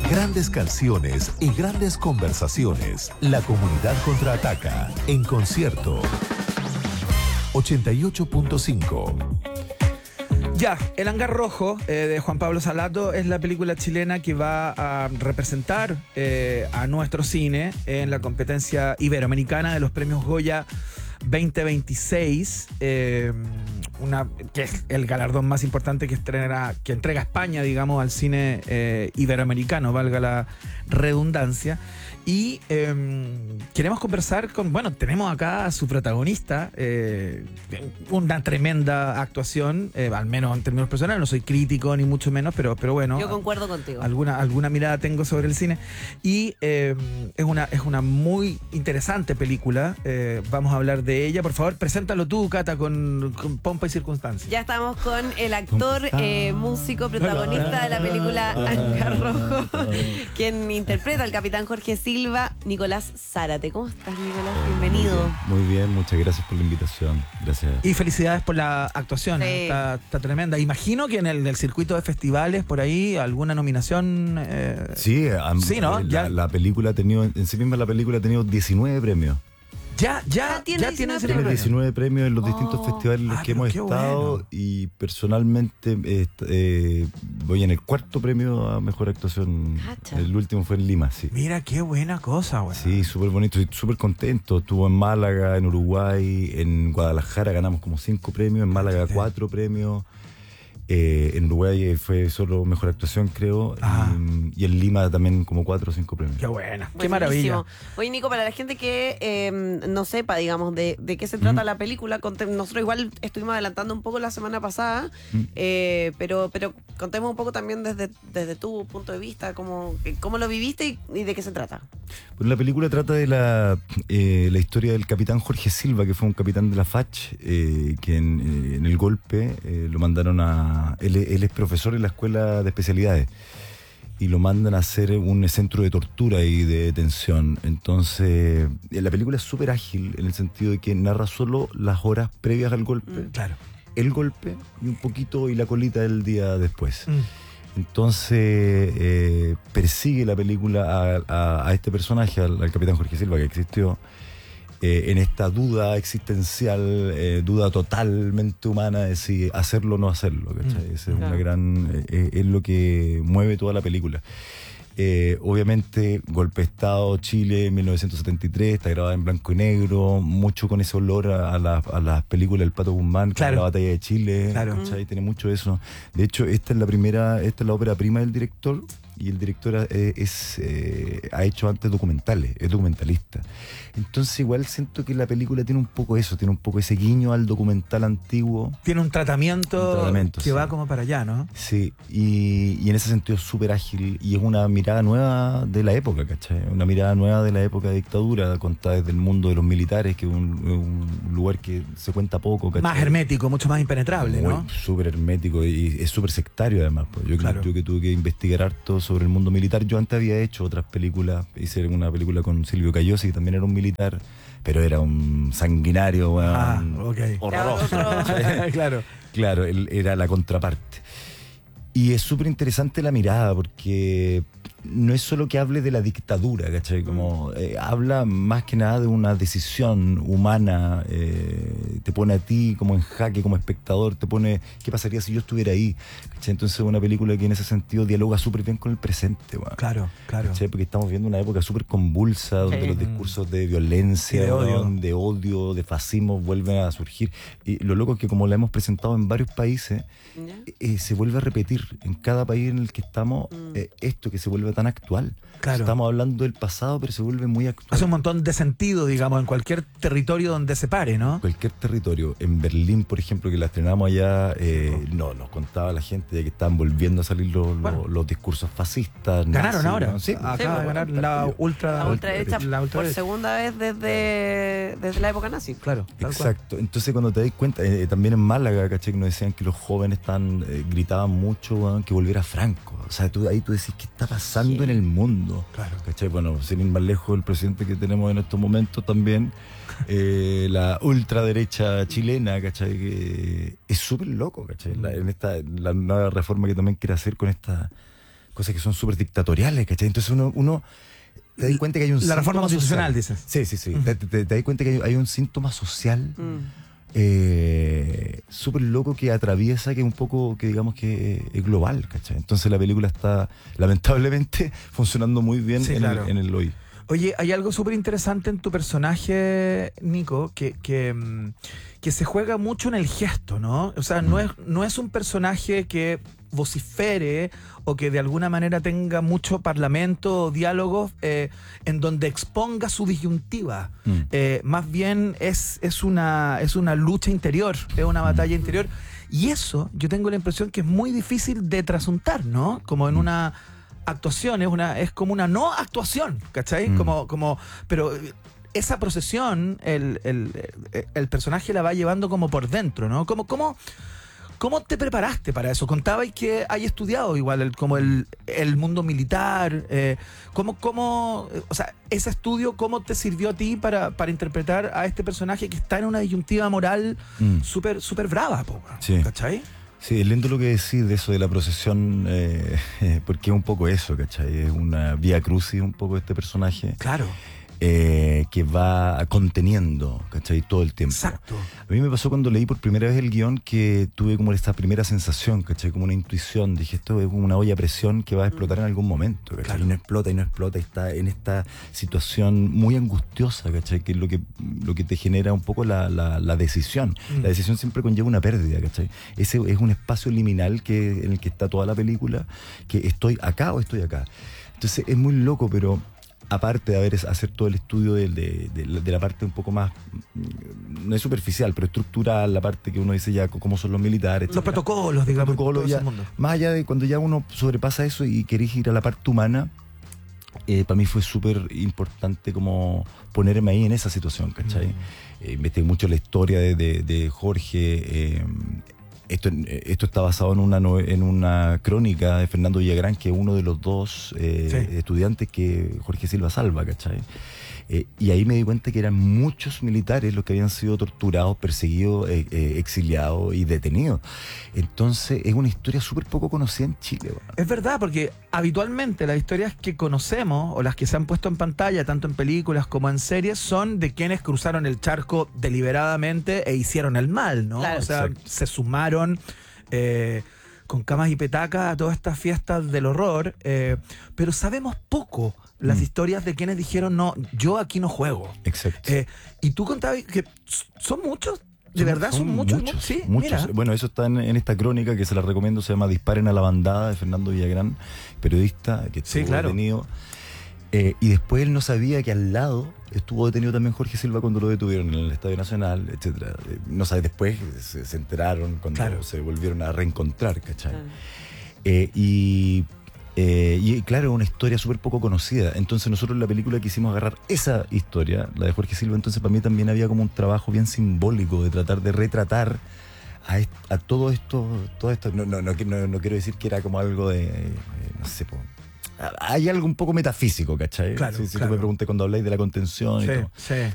Grandes canciones y grandes conversaciones. La comunidad contraataca en concierto. 88.5. Ya, El Hangar Rojo de Juan Pablo Salato es la película chilena que va a representar a nuestro cine en la competencia iberoamericana de los premios Goya 2026, que es el galardón más importante que entrega España, digamos, al cine iberoamericano, valga la redundancia. Y queremos conversar tenemos acá a su protagonista, una tremenda actuación, al menos en términos personales, no soy crítico ni mucho menos, pero bueno. Yo concuerdo contigo. Alguna mirada tengo sobre el cine. Y es una muy interesante película, vamos a hablar de ella. Por favor, preséntalo tú, Cata, con pompa y circunstancia. Ya estamos con el actor, músico, protagonista de la película Hangar Rojo, quien interpreta al capitán Jorge Silva, Nicolás Zárate. ¿Cómo estás, Nicolás? Bienvenido. Muy bien, muchas gracias por la invitación. Gracias. Y felicidades por la actuación, sí. Está tremenda. Imagino que en el circuito de festivales, por ahí, alguna nominación. Sí, ¿no? La película ha tenido, en sí misma la película ha tenido 19 premios. Ya tiene 19 premios en los distintos festivales en los que hemos estado, bueno. Y personalmente voy en el 4º premio a mejor actuación. Cacha. El último fue en Lima, sí. Mira qué buena cosa, güey. Sí, súper bonito, estoy súper contento. Estuvo en Málaga, en Uruguay, en Guadalajara ganamos como 5 premios, en Málaga 4 premios. En Uruguay fue solo mejor actuación, creo. Y en Lima también como 4 o 5 premios. Qué buena, qué maravilla. Oye, Nico, para la gente que no sepa, digamos, de qué se trata la película, nosotros igual estuvimos adelantando un poco la semana pasada, pero contemos un poco también desde tu punto de vista, cómo lo viviste y de qué se trata. Pues la película trata de la historia del capitán Jorge Silva, que fue un capitán de la FACH, que en el golpe lo mandaron Él es profesor en la escuela de especialidades y lo mandan a hacer un centro de tortura y de detención. Entonces, la película es súper ágil en el sentido de que narra solo las horas previas al golpe, claro, el golpe y un poquito y la colita del día después. Entonces, persigue la película a este personaje, al capitán Jorge Silva, que existió, en esta duda existencial, duda totalmente humana de si hacerlo o no hacerlo, ¿cachai? Esa es una gran, es lo que mueve toda la película. Obviamente, Golpe de Estado, Chile, 1973, está grabada en blanco y negro, mucho con ese olor a las películas del Pato Guzmán, claro, la Batalla de Chile, claro. ¿cachai? Tiene mucho eso. De hecho, esta es la ópera prima del director, y el director ha hecho antes documentales, es documentalista. Entonces igual siento que la película tiene un poco eso, tiene un poco ese guiño al documental antiguo. Tiene un tratamiento que sí va como para allá, ¿no? Sí, y en ese sentido es súper ágil y es una mirada nueva de la época, ¿cachai? Una mirada nueva de la época de dictadura, contada desde el mundo de los militares, que es un lugar que se cuenta poco, ¿cachai? Más hermético, mucho más impenetrable, ¿no? Súper hermético y es súper sectario además. Pues. Yo que tuve que investigar harto sobre el mundo militar. Yo antes había hecho otras películas, hice una película con Silvio Cayosi, que también era un militar, pero era un sanguinario, horroroso. Claro, él era la contraparte. Y es súper interesante la mirada, porque no es solo que hable de la dictadura, ¿cachai? Como habla más que nada de una decisión humana, te pone a ti como en jaque, como espectador, te pone, ¿qué pasaría si yo estuviera ahí? ¿Cachai? Entonces es una película que en ese sentido dialoga súper bien con el presente, bueno, claro. ¿cachai? Porque estamos viendo una época súper convulsa, donde los discursos de violencia, de odio, de fascismo vuelven a surgir. Y lo loco es que como la hemos presentado en varios países, se vuelve a repetir en cada país en el que estamos, esto que se vuelve tan actual. Claro. Estamos hablando del pasado, pero se vuelve muy actual. Hace un montón de sentido, digamos, en cualquier territorio donde se pare, ¿no? Cualquier territorio. En Berlín, por ejemplo, que la estrenamos allá, nos contaba la gente de que estaban volviendo a salir los discursos fascistas. Ganaron nazis, ahora. ¿no? Sí, acaba de ganar la ultraderecha por segunda vez desde la época nazi. Claro. Exacto. Entonces, cuando te das cuenta, también en Málaga, ¿cachai? Que nos decían que los jóvenes gritaban mucho, que volviera Franco. O sea, ahí tú decís, ¿qué está pasando en el mundo? Claro. ¿Cachai? Bueno, sin ir más lejos, el presidente que tenemos en estos momentos también, la ultraderecha chilena, ¿cachai? Que es súper loco, ¿cachai? La nueva reforma que también quiere hacer con esta cosas que son súper dictatoriales, ¿cachai? Entonces uno te das cuenta que hay un La reforma síntoma constitucional, social. dices. Sí. Te das cuenta que hay un síntoma social súper loco que atraviesa, que es un poco, que digamos que es global, ¿cachai? Entonces la película está, lamentablemente, funcionando muy bien en el hoy. Oye, hay algo súper interesante en tu personaje, Nico, que se juega mucho en el gesto, ¿no? O sea, no es un personaje que vocifere o que de alguna manera tenga mucho parlamento o diálogos en donde exponga su disyuntiva. Más bien es una lucha interior, es una batalla interior. Y eso, yo tengo la impresión que es muy difícil de trasuntar, ¿no? Como en una actuación, es como una no actuación, ¿cachai? Pero esa procesión, el personaje la va llevando como por dentro, ¿no? ¿Cómo te preparaste para eso? Contabais que hay estudiado igual el mundo militar. O sea, ese estudio, ¿cómo te sirvió a ti para interpretar a este personaje que está en una disyuntiva moral súper súper brava, sí. ¿Cachai? Sí, es lindo lo que decís de eso de la procesión, porque es un poco eso, ¿cachai? Es una vía crucis un poco este personaje. Claro. Que va conteniendo, ¿cachai? Todo el tiempo. Exacto. A mí me pasó cuando leí por primera vez el guión que tuve como esta primera sensación, ¿cachai? Como una intuición. Dije, esto es como una olla a presión que va a explotar en algún momento, ¿cachai? Claro. Y no explota, y está en esta situación muy angustiosa, ¿cachai? Que es lo que te genera un poco la decisión. La decisión siempre conlleva una pérdida, ¿cachai? Ese es un espacio liminal en el que está toda la película, que estoy acá o estoy acá. Entonces es muy loco, pero aparte de hacer todo el estudio de la parte un poco más, no es superficial, pero estructural, la parte que uno dice ya cómo son los militares, Los protocolos, digamos. protocolos, ya, más allá de cuando ya uno sobrepasa eso y querés ir a la parte humana, para mí fue súper importante como ponerme ahí en esa situación, ¿cachai? Investigué mucho la historia de Jorge. Esto está basado en una crónica de Fernando Villagrán, que es uno de los dos estudiantes que Jorge Silva salva, ¿cachai? Y ahí me di cuenta que eran muchos militares los que habían sido torturados, perseguidos, exiliados y detenidos. Entonces es una historia súper poco conocida en Chile. Bueno. Es verdad, porque habitualmente las historias que conocemos o las que se han puesto en pantalla, tanto en películas como en series, son de quienes cruzaron el charco deliberadamente e hicieron el mal, ¿no? Claro. O sea, Exacto. se sumaron con camas y petacas a todas estas fiestas del horror, pero sabemos poco las historias de quienes dijeron, no, yo aquí no juego. Exacto. Y tú contabas que son muchos. ¿De verdad son muchos? Sí, muchos. mira. Bueno, eso está en esta crónica que se la recomiendo, se llama Disparen a la bandada, de Fernando Villagrán, periodista que estuvo detenido. Y después él no sabía que al lado estuvo detenido también Jorge Silva cuando lo detuvieron en el Estadio Nacional, etcétera. No sabe, después se enteraron cuando se volvieron a reencontrar, ¿cachai? Y claro, una historia súper poco conocida. Entonces nosotros en la película quisimos agarrar esa historia, la de Jorge Silva. Entonces para mí también había como un trabajo bien simbólico de tratar de retratar a todo esto. No quiero decir que era como algo de, no sé, hay algo un poco metafísico, ¿cachai? Claro, si tú me preguntas cuando habláis de la contención y todo. Sí.